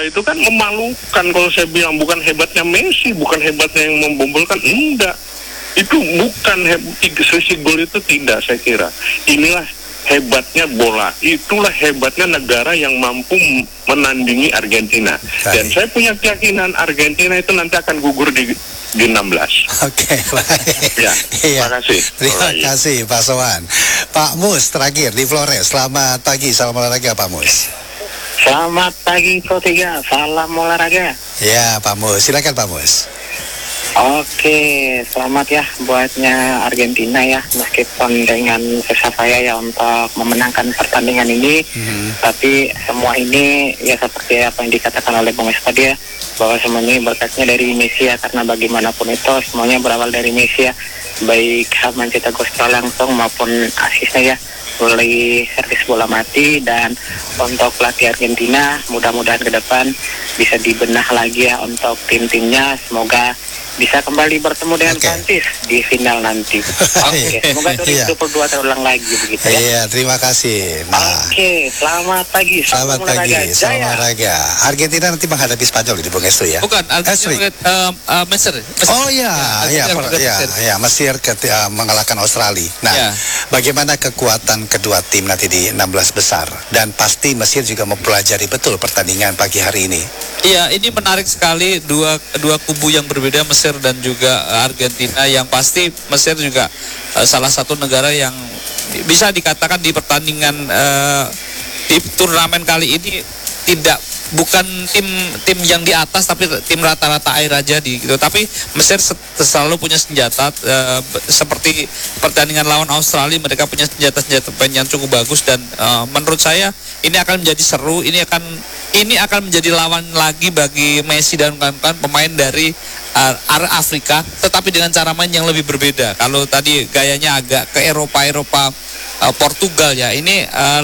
itu kan memalukan kalau saya bilang. Bukan hebatnya Messi, bukan hebatnya yang membombolkan, enggak. Itu bukan selisih gol itu tidak, saya kira. Inilah hebatnya bola. Itulah hebatnya negara yang mampu menandingi Argentina. Dan saya punya keyakinan Argentina itu nanti akan gugur di 16. Oke, baik. Ya, terima kasih. Terima kasih Pak Sowan. Pak Mus terakhir di Flores. Selamat pagi, salam olahraga Pak Mus. Selamat pagi Pro 3, salam olahraga. Ya Pak Mus, silakan Pak Mus. Oke, selamat ya buatnya Argentina ya, meskipun dengan susah payah ya untuk memenangkan pertandingan ini, tapi semua ini ya seperti apa yang dikatakan oleh Bung Wes tadi ya, bahwa semuanya berkatnya dari Messi ya, karena bagaimanapun itu semuanya berawal dari Messi ya, baik mencetak gol secara langsung maupun asisnya ya, mulai servis bola mati. Dan untuk pelatih Argentina, mudah-mudahan ke depan bisa dibenah lagi ya untuk tim-timnya, semoga bisa kembali bertemu dengan Prancis di final nanti. Oke, semoga 2022 terulang lagi begitu ya. Iya, terima kasih. Nah, Oke, selamat pagi. Selamat pagi, salam olahraga. Argentina nanti menghadapi Spanyol di Bung Estu ya. Bukan, Mesir. Oh iya, Mesir mengalahkan Australia. Nah, bagaimana kekuatan kedua tim nanti di 16 besar? Dan pasti Mesir juga mempelajari betul pertandingan pagi hari ini. Iya, ini menarik sekali, dua kubu yang berbeda, Mesir dan juga Argentina. Yang pasti Mesir juga salah satu negara yang bisa dikatakan di pertandingan di turnamen kali ini bukan tim yang di atas, tapi tim rata-rata air aja gitu. Tapi Mesir selalu punya senjata seperti pertandingan lawan Australia, mereka punya senjata yang cukup bagus. Dan menurut saya ini akan menjadi seru. Ini akan menjadi lawan lagi bagi Messi dan kawan-kawan, pemain dari Afrika, tetapi dengan cara main yang lebih berbeda. Kalau tadi gayanya agak ke Eropa Portugal ya, ini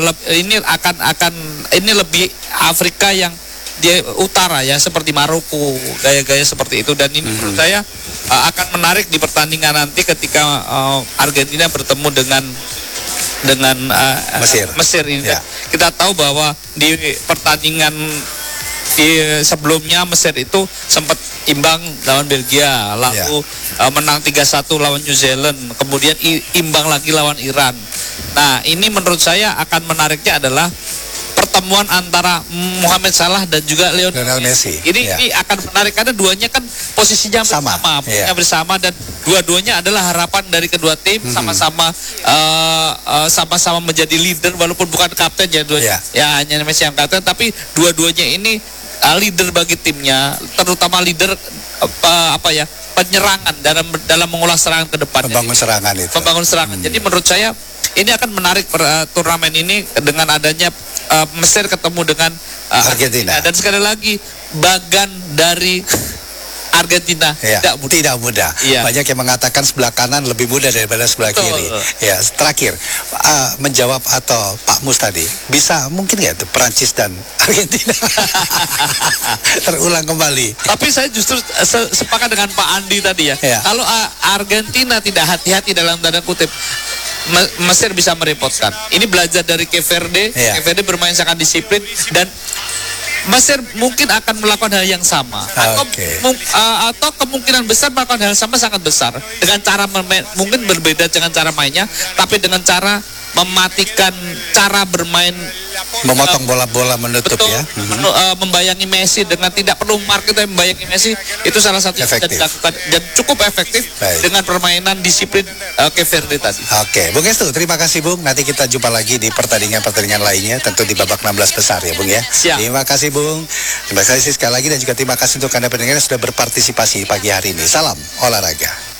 lebih Afrika yang di utara ya, seperti Maroko, gaya-gaya seperti itu. Dan ini menurut saya akan menarik di pertandingan nanti ketika Argentina bertemu dengan Mesir ini. Ya. Kita tahu bahwa di pertandingan sebelumnya Mesir itu sempat imbang lawan Belgia, lalu menang 3-1 lawan New Zealand, kemudian imbang lagi lawan Iran. Nah, ini menurut saya akan menariknya adalah pertemuan antara Mohamed Salah dan juga Lionel Messi. Ini akan menarik karena duanya kan posisinya bersama dan dua-duanya adalah harapan dari kedua tim, sama-sama menjadi leader walaupun bukan kapten ya duanya. Ya hanya Messi yang kapten, tapi dua-duanya ini leader bagi timnya, terutama leader penyerangan dalam mengolah serangan ke depan. Membangun serangan. Jadi menurut saya ini akan menarik turnamen ini dengan adanya Mesir ketemu dengan Argentina. Dan sekali lagi bagan dari Argentina tidak mudah. Banyak yang mengatakan sebelah kanan lebih mudah daripada sebelah kiri. Ya, terakhir menjawab atau Pak Mus tadi, bisa mungkin nggak tuh Perancis dan Argentina terulang kembali? Tapi saya justru sepakat dengan Pak Andi tadi ya. Kalau Argentina tidak hati-hati dalam tanda kutip, Mesir bisa merepotkan. Ini belajar dari Cape Verde. Cape Verde bermain sangat disiplin dan Mesir mungkin akan melakukan hal yang sama, atau kemungkinan besar melakukan hal yang sama sangat besar dengan cara mungkin berbeda dengan cara mainnya, tapi dengan cara mematikan cara bermain, memotong bola-bola menutup membayangi Messi dengan tidak perlu market, tapi membayangi Messi itu salah satu yang bisa dilakukan dan cukup efektif dengan permainan disiplin Cape Verde tadi. Oke, Bung Estu, terima kasih Bung. Nanti kita jumpa lagi di pertandingan lainnya, tentu di babak 16 besar ya Bung ya. Terima kasih Bung. Terima kasih sekali lagi dan juga terima kasih untuk Anda pendengar yang sudah berpartisipasi pagi hari ini. Salam olahraga.